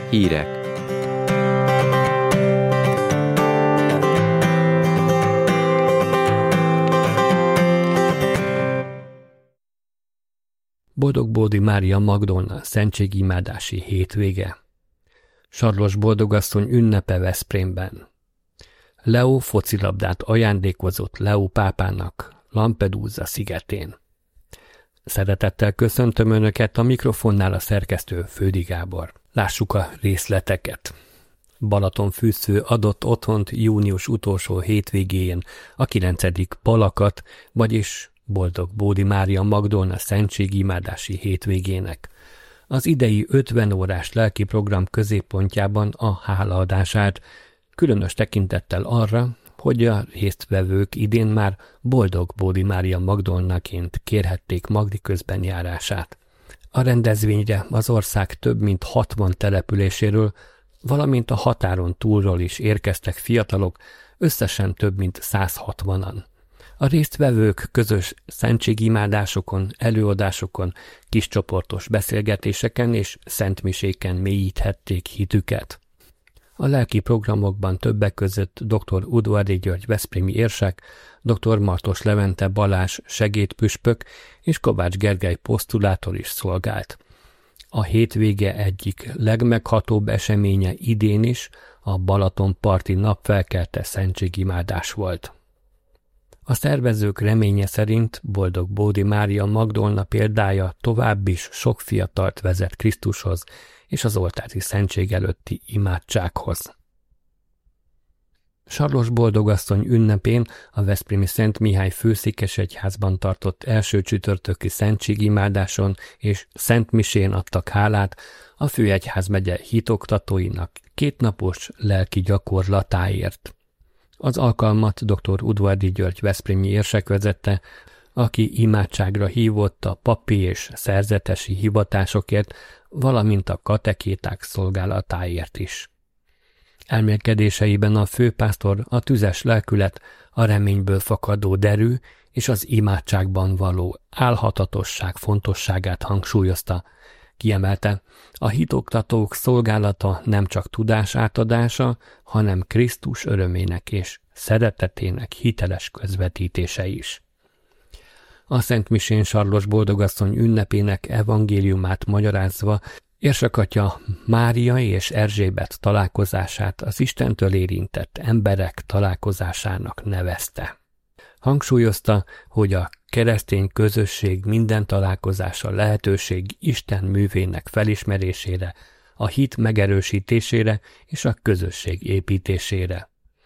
Hírek. Boldog-Bódi Mária Magdolna szentségimádási hétvége. Sarlos boldogasszony ünnepe Veszprémben. Leó focilabdát ajándékozott Leó pápának Lampedusa szigetén. Szeretettel köszöntöm Önöket, a mikrofonnál a szerkesztő Fődi Gábor. Lássuk a részleteket. Balatonfürdő adott otthont június utolsó hétvégén a 9. Palakat, vagyis Boldog-Bódi Mária Magdolna szentségimádási hétvégének. Az idei 50 órás lelki program középpontjában a hálaadását, különös tekintettel arra, hogy a résztvevők idén már Boldog-Bódi Mária Magdolnaként kérhették magdi közbenjárását. A rendezvényre az ország több mint 60 településéről, valamint a határon túlról is érkeztek fiatalok, összesen több mint 160-an. A résztvevők közös szentségimádásokon, előadásokon, kiscsoportos beszélgetéseken és szentmiséken mélyíthették hitüket. A lelki programokban többek között dr. Udvari György veszprémi érsek, dr. Martos Levente Balázs segédpüspök és Kovács Gergely posztulátor is szolgált. A hétvége egyik legmeghatóbb eseménye idén is a Balatonparti napfelkelte szentségimádás volt. A szervezők reménye szerint Boldog-Bódi Mária Magdolna példája tovább is sok fiatalt vezet Krisztushoz és az oltári szentség előtti imádsághoz. Sarlos boldogasszony ünnepén a veszprémi Szent Mihály főszékesegyházban tartott első csütörtöki szentségimádáson és szentmisén adtak hálát a főegyházmegye hitoktatóinak kétnapos lelki gyakorlatáért. Az alkalmat dr. Udvari György veszprémi érsek vezette, aki imádságra hívott a papi és szerzetesi hivatásokért, valamint a katekéták szolgálatáért is. Elmélkedéseiben a főpásztor a tüzes lelkület, a reményből fakadó derű és az imádságban való álhatatosság fontosságát hangsúlyozta. Kiemelte, a hitoktatók szolgálata nem csak tudás átadása, hanem Krisztus örömének és szeretetének hiteles közvetítése is. A szentmisén Sarlos boldogasszony ünnepének evangéliumát magyarázva érsakatya Mária és Erzsébet találkozását az Istentől érintett emberek találkozásának nevezte. Hangsúlyozta, hogy a keresztény közösség minden találkozása lehetőség Isten művének felismerésére, a hit megerősítésére és a közösség építésére.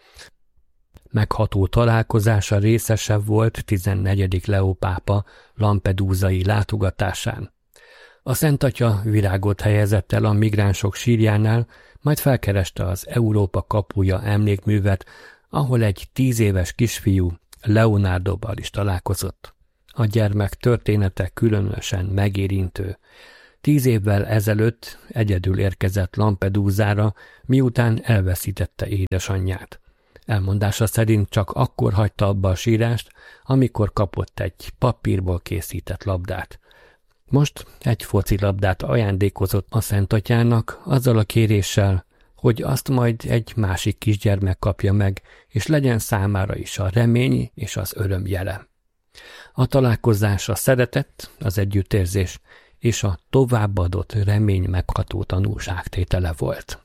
Megható találkozása részese volt 14. Leó pápa lampedusai látogatásán. A Szentatya virágot helyezett el a migránsok sírjánál, majd felkereste az Európa kapuja emlékművet, ahol egy 10 éves kisfiú Leonardoval is találkozott. A gyermek története különösen megérintő. 10 évvel ezelőtt egyedül érkezett Lampedusára, miután elveszítette édesanyját. Elmondása szerint csak akkor hagyta abba a sírást, amikor kapott egy papírból készített labdát. Most egy focilabdát ajándékozott a Szentatyának azzal a kéréssel, hogy azt majd egy másik kisgyermek kapja meg, és legyen számára is a remény és az öröm jele. A találkozás a szeretet, az együttérzés és a továbbadott remény megható tanúságtétele volt.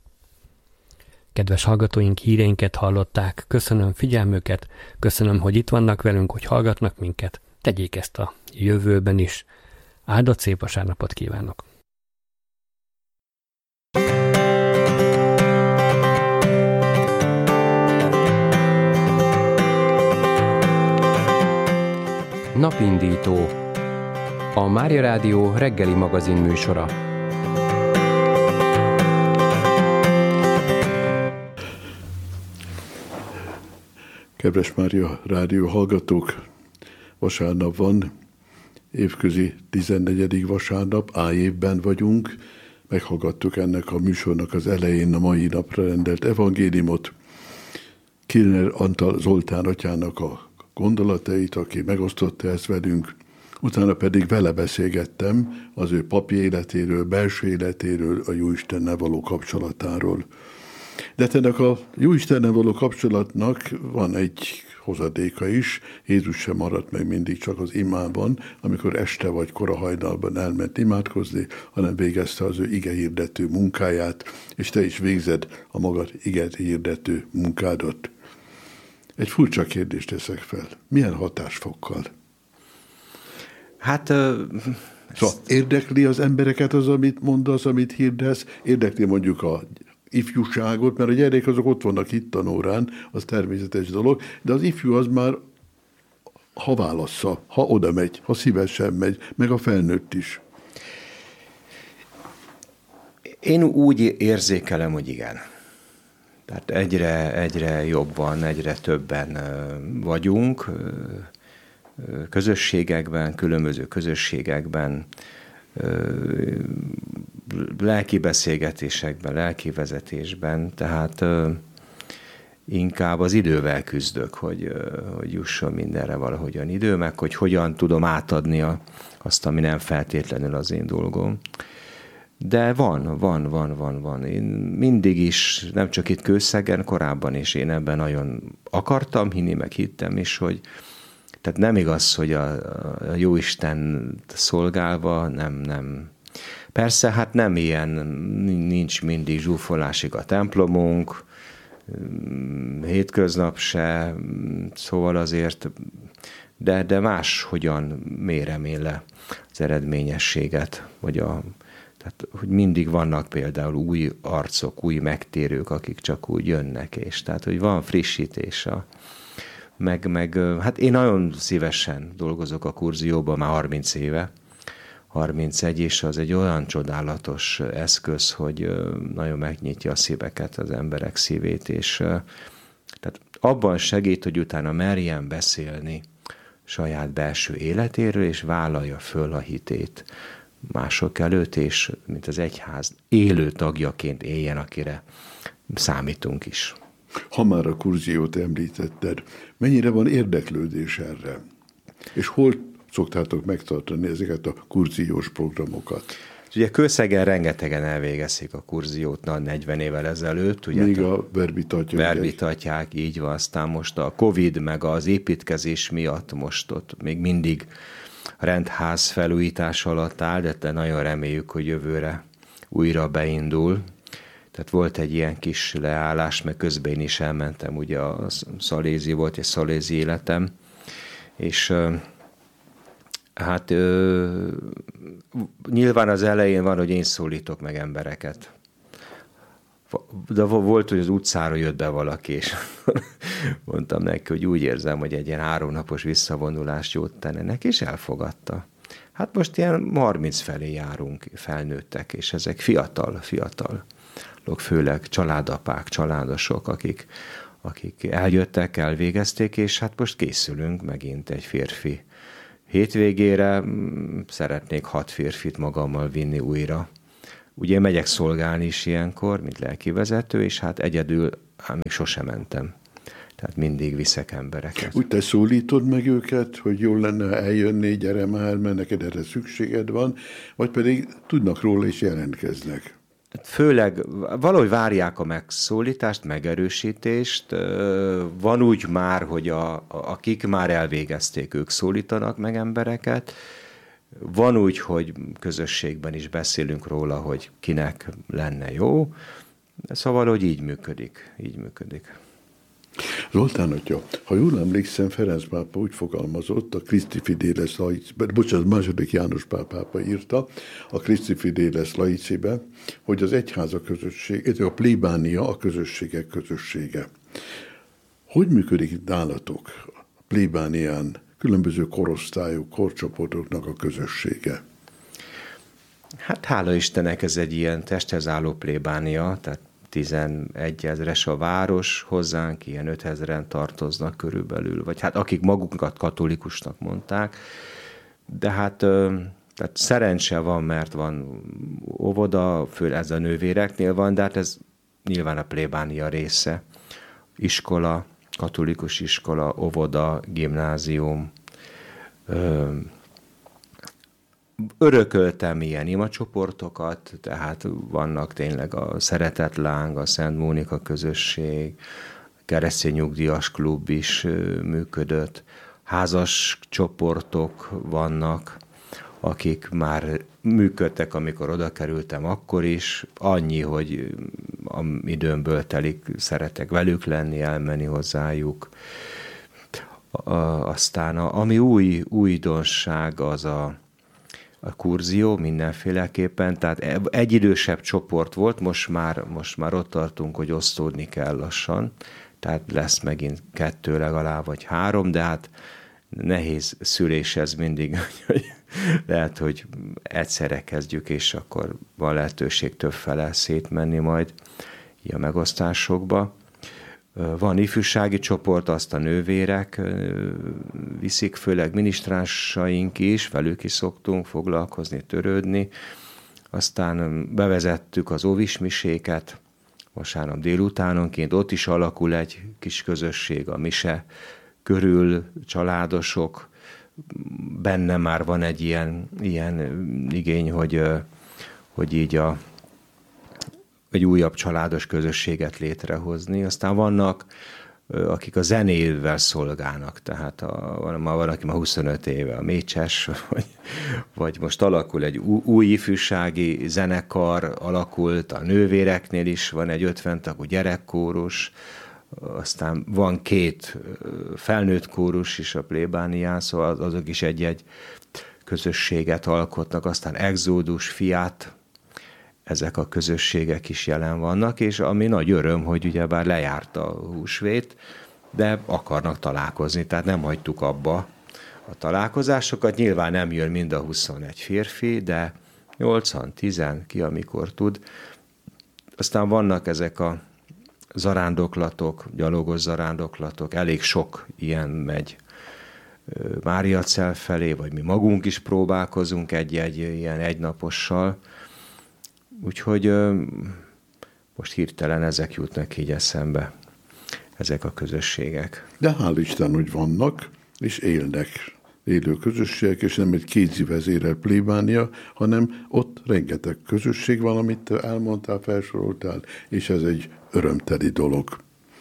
Kedves hallgatóink, híreinket hallották, köszönöm figyelmüket, köszönöm, hogy itt vannak velünk, hogy hallgatnak minket, tegyék ezt a jövőben is. Áldott szép vasárnapot kívánok! Napindító. A Mária Rádió reggeli magazin műsora. Kedves Mária Rádió hallgatók, vasárnap van, évközi 14. vasárnap, ájévben vagyunk, meghallgattuk ennek a műsornak az elején a mai napra rendelt evangéliumot, Kilner Antal Zoltán atyának a gondolatait, aki megosztotta ezt velünk, Utána pedig vele beszélgettem az ő papi életéről, belső életéről, a Jóistennel való kapcsolatáról. De ennek a Jóistennel való kapcsolatnak van egy hozadéka is. Jézus sem maradt meg mindig csak az imában, amikor este vagy kora hajnalban elment imádkozni, hanem végezte az ő igehirdető munkáját, és te is végzed a magad igehirdető munkádat. Egy furcsa kérdést teszek fel. Milyen hatásfokkal? Hát... Szóval érdekli az embereket az, amit mondasz, amit hirdesz? Érdekli mondjuk a ifjúságot, mert a gyerek azok ott vannak itt tanórán, az természetes dolog, de az ifjú az már, ha válassza, ha oda megy, ha szívesen megy, meg a felnőtt is. Én úgy érzékelem, hogy igen. Tehát egyre jobban, egyre többen vagyunk közösségekben, különböző közösségekben, lelki beszélgetésekben, lelki vezetésben, tehát inkább az idővel küzdök, hogy jusson mindenre valahogyan idő, meg hogy hogyan tudom átadni azt, ami nem feltétlenül az én dolgom. De van. Én mindig is, nem csak itt Kőszegen, korábban is én ebben nagyon akartam hinni, meg hittem is, hogy tehát nem igaz, hogy a Jóisten szolgálva nem. Persze, hát nem ilyen, nincs mindig zsúfolásig a templomunk, hétköznap se, szóval azért, de máshogyan mérem én le az eredményességet, tehát, hogy mindig vannak például új arcok, új megtérők, akik csak úgy jönnek, és tehát, hogy van frissítés meg hát én nagyon szívesen dolgozok a Kurzióban már 30 éve, 31, és az egy olyan csodálatos eszköz, hogy nagyon megnyitja a szíveket, az emberek szívét, és tehát abban segít, hogy utána merjen beszélni saját belső életéről, és vállalja föl a hitét mások előtt, és mint az egyház élő tagjaként éljen, akire számítunk is. Ha már a Kurziót említetted, mennyire van érdeklődés erre? És hol szoktátok megtartani ezeket a kurziós programokat? Ugye Kőszegen rengetegen elvégezték a kurziót 40 évvel ezelőtt. Ugye még a verbitatják. Így van, aztán most a Covid meg az építkezés miatt most ott még mindig rendház felújítás alatt áll, de nagyon reméljük, hogy jövőre újra beindul. Tehát volt egy ilyen kis leállás, meg közben én is elmentem, ugye a szalézi volt, egy szalézi életem, és hát nyilván az elején van, hogy én szólítok meg embereket. De volt, hogy az utcára jött be valaki, és mondtam neki, hogy úgy érzem, hogy egy ilyen 3 napos visszavonulást jót tenne neki, és elfogadta. Hát most ilyen 30 felé járunk, felnőttek, és ezek fiatal, főleg családapák, családosok, akik eljöttek, elvégezték, és hát most készülünk megint egy férfi hétvégére. Szeretnék 6 férfit magammal vinni újra. Ugye megyek szolgálni is ilyenkor, mint lelkivezető, és hát egyedül még sosem mentem. Tehát mindig viszek embereket. Úgy te szólítod meg őket, hogy jól lenne eljönni, gyere már, mert neked erre szükséged van, vagy pedig tudnak róla és jelentkeznek? Főleg valahogy várják a megszólítást, megerősítést. Van úgy már, hogy akik már elvégezték, ők szólítanak meg embereket. Van úgy, hogy közösségben is beszélünk róla, hogy kinek lenne jó. Szóval, hogy így működik. Zoltán atya, ha jól emlékszem, Ferenc pápa úgy fogalmazott, a Christi Fideles Laici, második János Pál pápa írta a Christi Fideles Laicibe, hogy az egyháza közösség, a plébánia a közösségek közössége. Hogy működik nálatok a plébánián különböző korosztályok, korcsoportoknak a közössége? Hát hála Istennek ez egy ilyen testhez álló plébánia, tehát 11 000-es a város, hozzánk ilyen 5 000-en tartoznak körülbelül, vagy hát akik magukat katolikusnak mondták, de hát tehát szerencse van, mert van óvoda, főleg ez a nővéreknél van, de hát ez nyilván a plébánia része. Iskola, katolikus iskola, óvoda, gimnázium, örököltem ilyen imacsoportokat, tehát vannak tényleg a Szeretetláng, a Szent Mónika közösség, keresztény nyugdíjas klub is működött, házas csoportok vannak, akik már működtek, amikor oda kerültem, akkor is. Annyi, hogy időmből telik, szeretek velük lenni, elmenni hozzájuk. Aztán ami újdonság, az a kurzió mindenféleképpen, tehát egy idősebb csoport volt, most már ott tartunk, hogy osztódni kell lassan, tehát lesz megint 2 legalább, vagy 3, de hát nehéz szülés ez mindig, hogy lehet, hogy egyszerre kezdjük, és akkor van lehetőség többfele szétmenni majd a megosztásokba. Van ifjúsági csoport, azt a nővérek viszik, főleg minisztránsaink is, velük is szoktunk foglalkozni, törődni. Aztán bevezettük az óvismiséket, vasárnap délutánonként, ott is alakul egy kis közösség, a mise körül, családosok, benne már van egy ilyen igény, hogy így egy újabb családos közösséget létrehozni. Aztán vannak, akik a zenével szolgálnak, tehát van, aki már 25 éve a Mécses, vagy most alakul egy új ifjúsági zenekar, alakult a nővéreknél is, van egy 50 tagú gyerekkórus, aztán van 2 felnőtt kórus is a plébánián, szóval azok is egy-egy közösséget alkotnak, aztán Exodus, Fiat, ezek a közösségek is jelen vannak, és ami nagy öröm, hogy ugyebár lejárt a húsvét, de akarnak találkozni, tehát nem hagytuk abba a találkozásokat. Nyilván nem jön mind a 21 férfi, de 80-10, ki amikor tud. Aztán vannak ezek a zarándoklatok, gyalogos zarándoklatok, elég sok ilyen megy Máriacell felé, vagy mi magunk is próbálkozunk egy-egy ilyen egynapossal. Úgyhogy most hirtelen ezek jutnak így eszembe, ezek a közösségek. De hál' Isten, hogy vannak, és élő közösségek, és nem egy kézi vezérel plébánia, hanem ott rengeteg közösség van, amit elmondtál, felsoroltál, és ez egy örömteli dolog.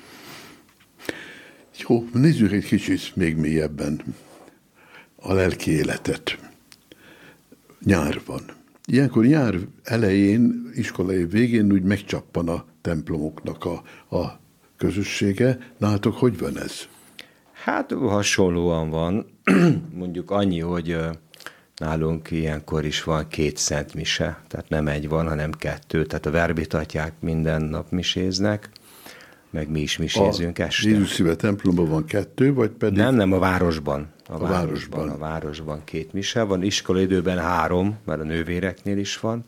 Jó, nézzük egy kicsit még mélyebben a lelki életet. Nyár van. Ilyenkor nyár elején, iskolai végén úgy megcsappan a templomoknak a közössége. Nálatok hogy van ez? Hát hasonlóan van. Mondjuk annyi, hogy nálunk ilyenkor is van 2 szent mise, tehát nem egy van, hanem 2. Tehát a verbitatják minden nap miséznek, meg mi is misézünk este. A Jézus Szíve templomban van 2, vagy pedig? Nem, a városban. A városban 2 mise van, iskolai időben 3, mert a nővéreknél is van.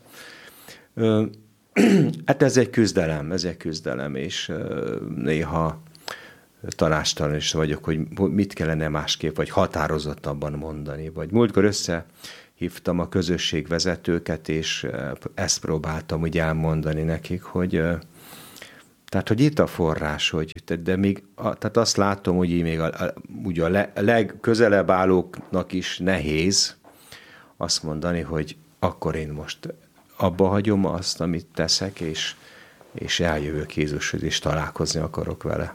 Hát ez egy küzdelem, és néha tanástalan is vagyok, hogy mit kellene másképp, vagy határozottabban mondani. Vagy múltkor összehívtam a közösségvezetőket, és ezt próbáltam úgy elmondani nekik, hogy tehát, hogy itt a forrás, de még, tehát azt látom, hogy így még a legközelebb állóknak is nehéz azt mondani, hogy akkor én most abba hagyom azt, amit teszek, és eljövök Jézushoz, és találkozni akarok vele.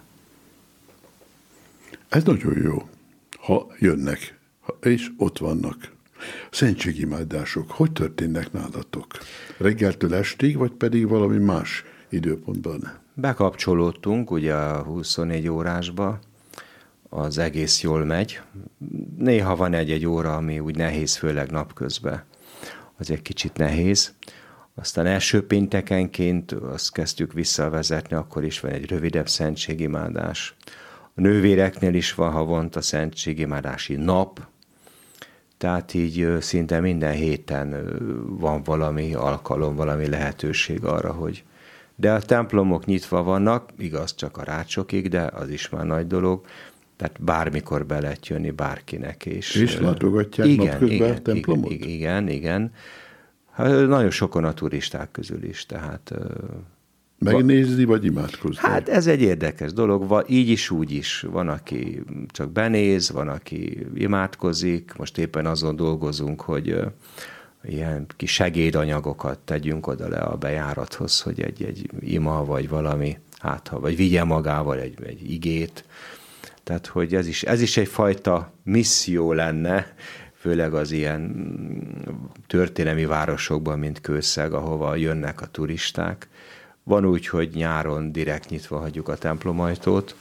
Ez nagyon jó, ha jönnek, és ott vannak. Szentségimádások, hogy történnek nálatok? Reggeltől estig, vagy pedig valami más időpontban? Bekapcsolódtunk ugye a 24 órásba, az egész jól megy. Néha van egy óra, ami úgy nehéz, főleg napközben. Az egy kicsit nehéz. Aztán első péntekenként azt kezdtük visszavezetni, akkor is van egy rövidebb szentségimádás. A nővéreknél is van havonta szentségimádási nap, tehát így szinte minden héten van valami alkalom, valami lehetőség arra, hogy... De a templomok nyitva vannak, igaz, csak a rácsokig, de az is már nagy dolog, tehát bármikor be lehet jönni bárkinek. És látogatják napközben a templomot? Igen. Hát, nagyon sokan a turisták közül is, tehát... Megnézni, vagy imádkozni? Hát ez egy érdekes dolog, így is, úgy is. Van, aki csak benéz, van, aki imádkozik. Most éppen azon dolgozunk, hogy ilyen kis segédanyagokat tegyünk oda le a bejárathoz, hogy egy ima vagy valami, vagy vigye magával egy igét. Tehát, hogy ez is egyfajta misszió lenne, főleg az ilyen történelmi városokban, mint Kőszeg, ahova jönnek a turisták. Van úgy, hogy nyáron direkt nyitva hagyjuk a templomajtót,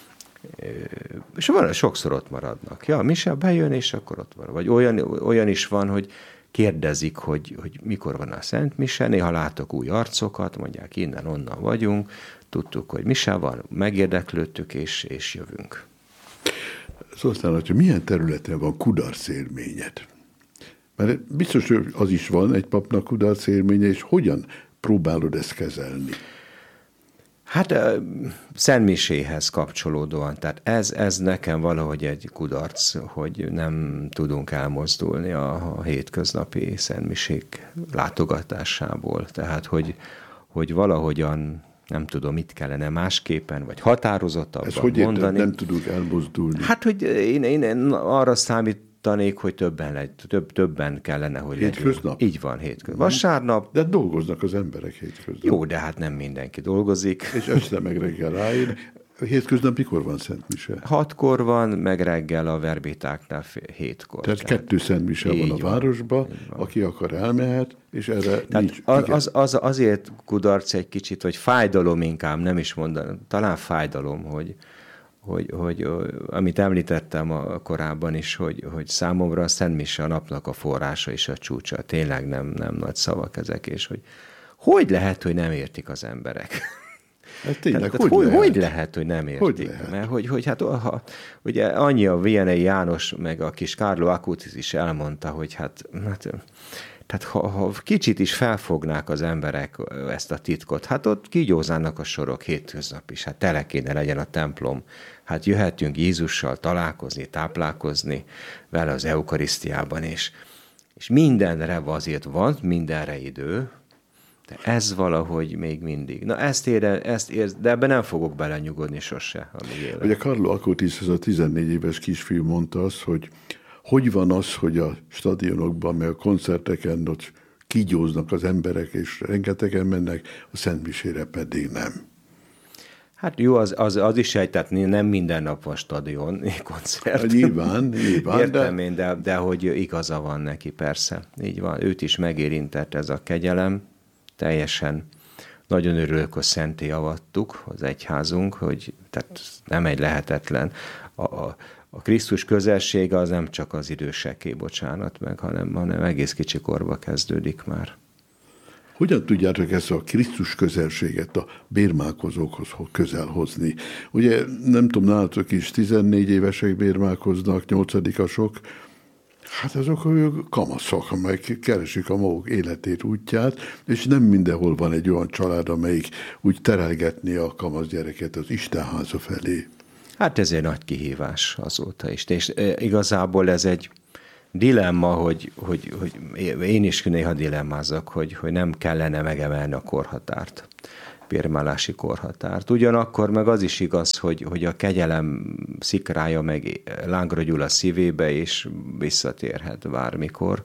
és van, sokszor ott maradnak. Ja, mise bejön, és akkor ott marad. Vagy olyan is van, hogy kérdezik, hogy mikor van a Szent Mise, néha látok új arcokat, mondják, innen-onnan vagyunk, tudtuk, hogy mise van, megérdeklődtük, és jövünk. Aztán, hogy milyen területen van kudarcélményed? Mert biztos, hogy az is van egy papnak kudarcélménye, és hogyan próbálod ezt kezelni? Hát szentmiséhez kapcsolódóan, tehát ez nekem valahogy egy kudarc, hogy nem tudunk elmozdulni a hétköznapi szentmisék látogatásából. Tehát, hogy valahogyan nem tudom, mit kellene másképpen, vagy határozottabban ez hogy mondani. Nem tudunk elmozdulni? Hát, hogy én arra számítanék, hogy többen kellene, hogy legyünk. Hétköznap? Így van, hétköznap. Vasárnap. De dolgoznak az emberek hétköznap. Jó, de hát nem mindenki dolgozik. És este meg reggel ráér. Hétköznap mikor van Szentmise? 6-kor van, meg reggel a verbitáknál 7-kor. Tehát 2 Szentmise van a városba, aki akar elmehet, és erre nincs. Azért kudarc egy kicsit, vagy fájdalom inkább, nem is mondanám, talán fájdalom, hogy amit említettem korábban is, hogy számomra a Szentmise a napnak a forrása és a csúcsa. Tényleg nem nagy szavak ezek, és hogy lehet, hogy nem értik az emberek. Hát tényleg, hogy lehet, hogy nem értik? Mert hát ugye annyi a Vianei János, meg a kis Carlo Acutis is elmondta, hogy tehát ha kicsit is felfognák az emberek ezt a titkot, hát ott kigyózának a sorok hétköznap is, hát tele kéne legyen a templom, hát jöhetünk Jézussal találkozni, táplálkozni vele az eukarisztiában, és mindenre azért van, mindenre idő, de ez valahogy még mindig. Na de ebben nem fogok belenyugodni sose, amíg élek. Ugye Carlo Acutis, ez a 14 éves kisfiú mondta azt, hogy van az, hogy a stadionokban, meg a koncerteken ott kigyóznak az emberek, és rengetegen mennek, a Szentmisére pedig nem. Hát jó, az is tehát nem minden nap van stadion, koncert. Nyilván. Értem de hogy igaza van neki, persze. Így van, őt is megérintett ez a kegyelem. Teljesen nagyon örülök, hogy szenté avattuk az egyházunk, hogy tehát nem egy lehetetlen. A Krisztus közelsége az nem csak az időseké, bocsánat meg, hanem egész kicsi korba kezdődik már. Hogyan tudjátok ezt a Krisztus közelséget a bérmálkozókhoz közel hozni? Ugye nem tudom, nálatok is 14 évesek bérmálkoznak, 8-asok, hát azok kamaszok, amelyek keresik a maguk életét, útját, és nem mindenhol van egy olyan család, amelyik úgy terelgetni a kamasz gyereket az Istenháza felé. Hát ez egy nagy kihívás azóta is. És igazából ez egy dilemma, hogy én is néha dilemmázok, hogy nem kellene megemelni a korhatárt, bérmálási korhatárt. Ugyanakkor meg az is igaz, hogy a kegyelem szikrája meg lángra gyúl a szívébe, és visszatérhet bármikor.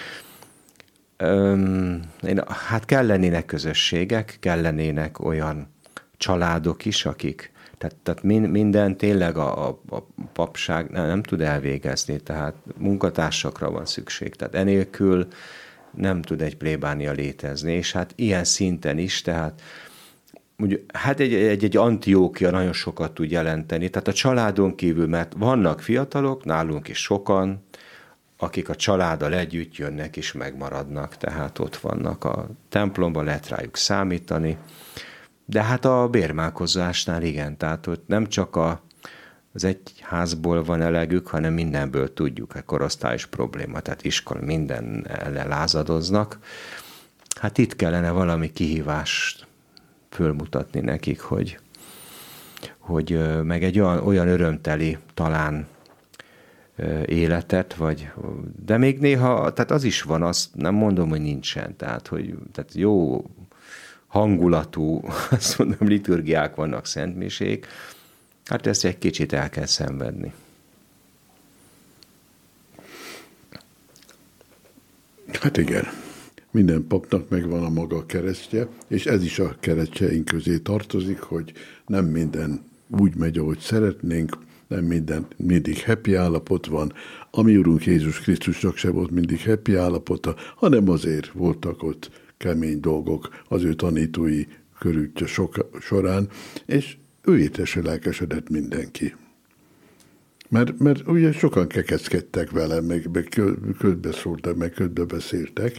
Hát kellenének közösségek, kellenének olyan családok is, akik tehát minden tényleg a papság nem tud elvégezni, tehát munkatársakra van szükség. Tehát enélkül nem tud egy plébánia létezni, és hát ilyen szinten is, tehát hát egy Antiókia nagyon sokat tud jelenteni, tehát a családon kívül, mert vannak fiatalok, nálunk is sokan, akik a családdal együtt jönnek és megmaradnak, tehát ott vannak a templomban, lehet rájuk számítani, de hát a bérmálkozásnál igen, tehát ott nem csak az egyházból van elegük, hanem mindenből tudjuk, a korosztályos probléma, tehát iskola minden ellen lázadoznak. Hát itt kellene valami kihívást fölmutatni nekik, hogy meg egy olyan örömteli talán életet, de még néha, tehát az is van, azt nem mondom, hogy nincsen, tehát jó hangulatú, azt mondom, liturgiák vannak, szentmisék, hát ezt egy kicsit el kell szenvedni. Hát igen. Minden papnak megvan a maga keresztje, és ez is a keresztjeink közé tartozik, hogy nem minden úgy megy, ahogy szeretnénk, nem minden mindig happy állapot van. A mi Urunk Jézus Krisztusnak se volt mindig happy állapota, hanem azért voltak ott kemény dolgok az ő tanítói körültje során, és őjétre se lelkesedett mindenki. Mert ugye sokan kekeckedtek vele, meg ködbe szóltak, meg ködbe beszéltek,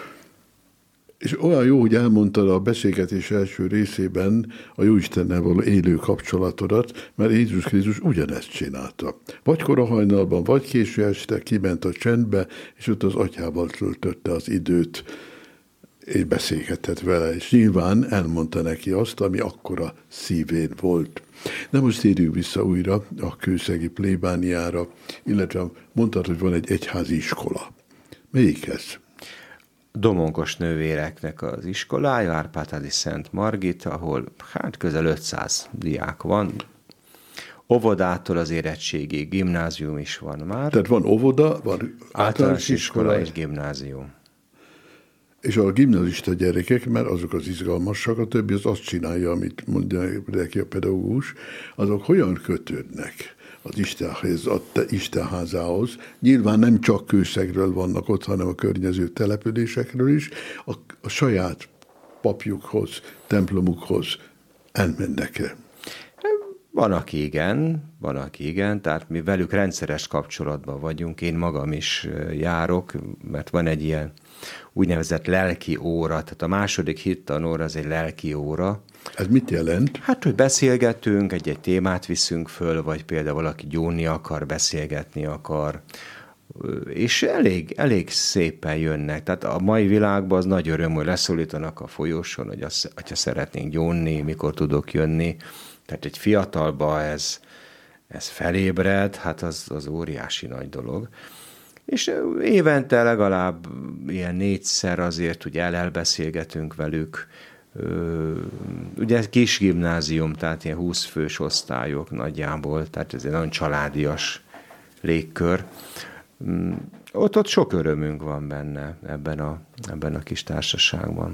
és olyan jó, hogy elmondtad a beszélgetés első részében a Jóistennel való élő kapcsolatodat, mert Jézus Krisztus ugyanezt csinálta. Vagy kora hajnalban, vagy késő este kiment a csendbe, és ott az atyával töltötte az időt, és beszélgetett vele, és nyilván elmondta neki azt, ami akkora szívén volt. De most térjünk vissza újra a kőszegi plébániára, illetve mondtad, hogy van egy egyházi iskola. Melyik ez? Domonkos nővéreknek az iskolája, Árpád-házi Szent Margit, ahol közel 500 diák van. Óvodától az érettségig, gimnázium is van már. Tehát van óvoda, van általános iskola és gimnázium. És a gimnazista gyerekek, mert azok az izgalmasak, a többi az azt csinálja, amit mondja neki a pedagógus, azok hogyan kötődnek az Istenhez, a Istenházához. Nyilván nem csak Kőszegről vannak ott, hanem a környező településekről is. A saját papjukhoz, templomukhoz elmennek-e? Van, aki igen, tehát mi velük rendszeres kapcsolatban vagyunk. Én magam is járok, mert van egy ilyen úgynevezett lelki óra, tehát a második hittanóra az egy lelki óra. Ez mit jelent? Hát, hogy beszélgetünk, egy témát viszünk föl, vagy például valaki gyónni akar, beszélgetni akar, és elég szépen jönnek. Tehát a mai világban az nagy öröm, hogy leszólítanak a folyosón, hogy ha szeretnénk gyónni, mikor tudok jönni. Tehát egy fiatalba ez felébred, hát az óriási nagy dolog. És évente legalább ilyen 4-szer azért ugye elbeszélgetünk velük. Ugye ez kis gimnázium, tehát ilyen 20 fős osztályok nagyjából, tehát ez egy nagyon családias légkör. Ott sok örömünk van benne ebben a kis társaságban.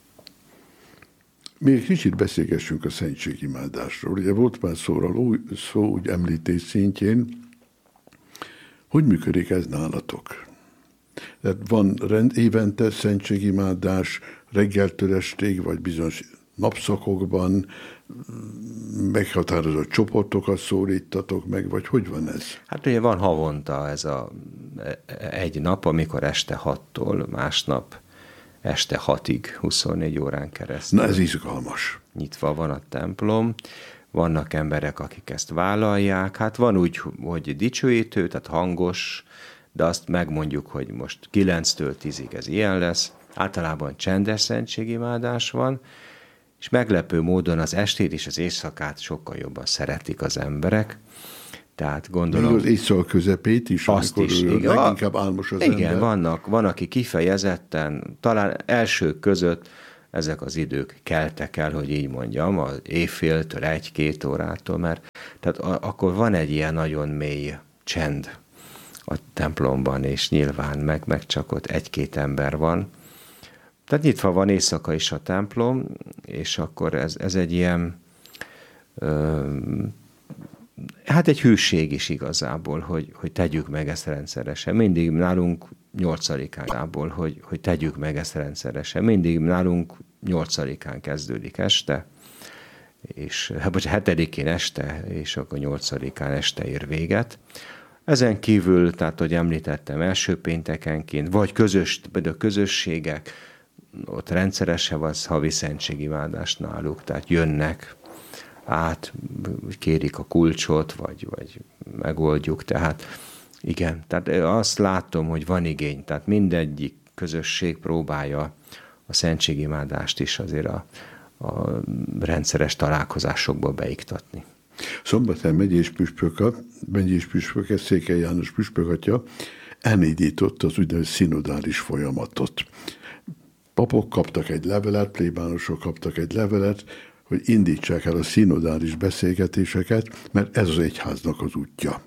Még kicsit beszélgessünk a szentségimádásról. Ugye volt már szó úgy említés szintjén, hogy működik ez nálatok? Tehát van évente szentségimádás, reggeltől estig, vagy bizonyos napszakokban meghatározott csoportokat szólítatok meg, vagy hogy van ez? Hát ugye van havonta ez egy nap, amikor este 6-tól, másnap este 6-ig, 24 órán keresztül. Na ez izgalmas. Nyitva van a templom, vannak emberek, akik ezt vállalják, hát van úgy, hogy dicsőítő, tehát hangos, de azt megmondjuk, hogy most 9-től 10-ig ez ilyen lesz. Általában csendes szentségimádás van, és meglepő módon az estét és az éjszakát sokkal jobban szeretik az emberek. Tehát gondolom... Még az éjszaka közepét is, azt is, igen. Leginkább álmos az ember. Igen, van, aki kifejezetten, talán elsők között ezek az idők keltek el, hogy így mondjam, az éjféltől 1-2 órától, mert tehát akkor van egy ilyen nagyon mély csend a templomban, és nyilván meg csak ott 1-2 ember van. Tehát nyitva van éjszaka is a templom, és akkor ez egy ilyen, hát egy hűség is igazából, hogy tegyük meg ezt rendszeresen. Mindig nálunk 8-án, hogy tegyük meg ezt rendszeresen. Mindig nálunk 8-án kezdődik este, és 7-én este, és akkor 8-án este ér véget. Ezen kívül, tehát, hogy említettem, első péntekenként, vagy közösségek, ott rendszeresen van havi szentségimádás náluk, tehát jönnek át, kérik a kulcsot, vagy megoldjuk, tehát igen, tehát azt látom, hogy van igény, tehát mindegyik közösség próbálja a szentségimádást is azért a rendszeres találkozásokba beiktatni. Szombathelyi megyés püspöke, Székely János püspök atya elindította az úgynevezett szinodális folyamatot. Papok kaptak egy levelet, plébánosok kaptak egy levelet, hogy indítsák el a szinodális beszélgetéseket, mert ez az egyháznak az útja.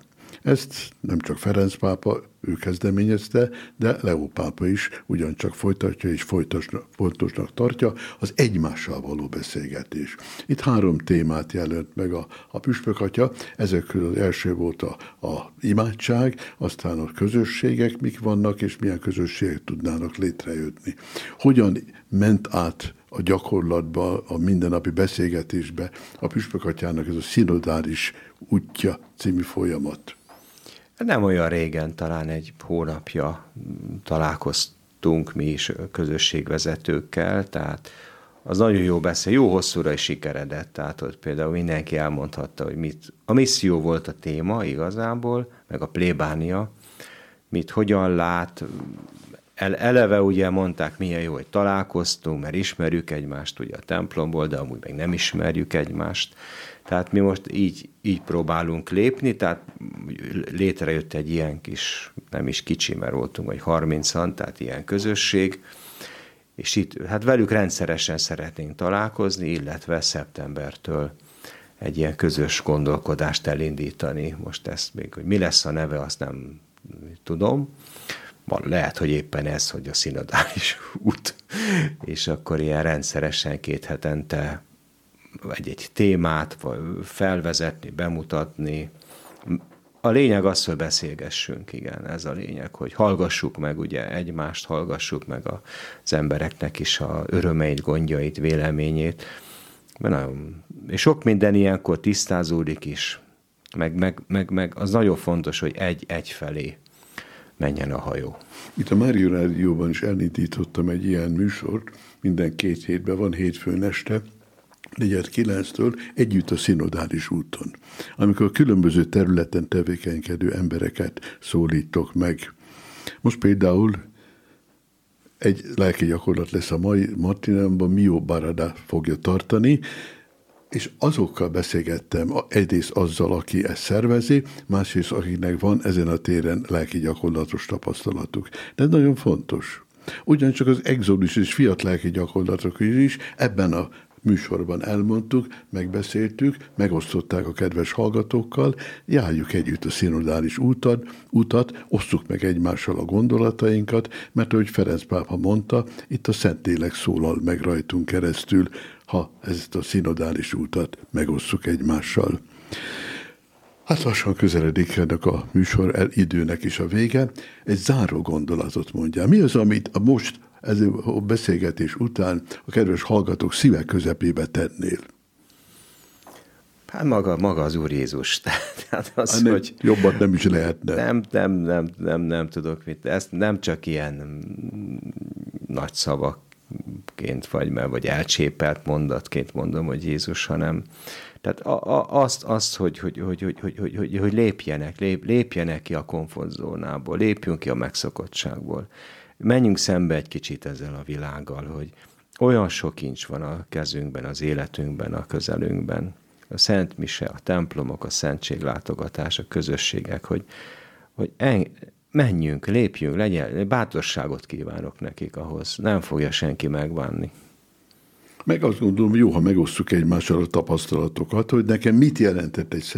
Ezt nem csak Ferenc pápa, ő kezdeményezte, de Leó pápa is ugyancsak folytatja és fontosnak tartja az egymással való beszélgetés. Itt 3 témát jelent meg a püspökatya, ezek közül az első volt a imádság, aztán a közösségek, mik vannak, és milyen közösségek tudnának létrejönni. Hogyan ment át a gyakorlatba, a mindennapi beszélgetésbe a püspökatyának ez a szinodális útja című folyamat? Nem olyan régen, talán egy hónapja találkoztunk mi is közösségvezetőkkel, tehát az nagyon jó beszél, jó hosszúra is sikeredett, tehát ott például mindenki elmondhatta, hogy a misszió volt a téma igazából, meg a plébánia, hogyan lát. Eleve ugye mondták, milyen jó, hogy találkoztunk, mert ismerjük egymást ugye a templomból, de amúgy meg nem ismerjük egymást. Tehát mi most így próbálunk lépni, tehát létrejött egy ilyen kis, nem is kicsi, mert voltunk vagy 30-an, tehát ilyen közösség, és itt hát velük rendszeresen szeretnénk találkozni, illetve szeptembertől egy ilyen közös gondolkodást elindítani. Most ezt még, hogy mi lesz a neve, azt nem tudom. Lehet, hogy éppen ez, hogy a szinodális út, és akkor ilyen rendszeresen 2 hetente egy témát felvezetni, bemutatni. A lényeg az, hogy beszélgessünk, igen, ez a lényeg, hogy hallgassuk meg ugye egymást, hallgassuk meg az embereknek is a örömeit, gondjait, véleményét. És sok minden ilyenkor tisztázódik is, meg az nagyon fontos, hogy egyfelé menjen a hajó. Itt a Mária Rádióban is elindítottam egy ilyen műsort, minden 2 hétben van, hétfőn este, 8:30-től együtt a szinodális úton, amikor különböző területen tevékenykedő embereket szólítok meg. Most például egy lelki gyakorlat lesz a mai Martinánban, Mio Barada fogja tartani, és azokkal beszélgettem, egyrészt azzal, aki ezt szervezi, másrészt akiknek van ezen a téren lelki gyakorlatos tapasztalatuk. De ez nagyon fontos. Ugyancsak az exodus és fiat lelki gyakorlatok is ebben a műsorban elmondtuk, megbeszéltük, megosztották a kedves hallgatókkal, járjuk együtt a szinodális utat, osszuk meg egymással a gondolatainkat, mert ahogy Ferenc pápa mondta, itt a Szentlélek szólal meg rajtunk keresztül, ha ezt a szinodális útat megosszuk egymással. Hát lassan közeledik ennek a műsor időnek is a vége. Egy záró gondolatot mondjál. Mi az, amit most ez a beszélgetés után a kedves hallgatók szíve közepébe tennél? Hát maga az Úr Jézus. Tehát az, nem, hogy jobbat nem is lehetne. Nem tudok mit. Ezt nem csak ilyen nagy szavaként, vagy elcsépelt mondatként mondom, hogy Jézus, hanem tehát azt hogy lépjenek ki a komfortzónából, lépjünk ki a megszokottságból. Menjünk szembe egy kicsit ezzel a világgal, hogy olyan sok kincs van a kezünkben, az életünkben, a közelünkben. A Szent Mise, a templomok, a szentséglátogatás, a közösségek, hogy menjünk, lépjünk, legyen, bátorságot kívánok nekik ahhoz. Nem fogja senki megbánni. Meg azt gondolom, jó, ha megosztjuk egymással a tapasztalatokat, hogy nekem mit jelentett egy